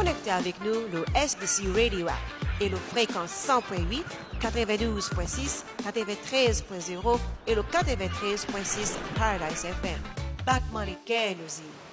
connecter avec nous le SBC Radio app et nos fréquences 100.8, 92.6, 93.0 et le 93.6 Paradise FM. Back Money Genuzi.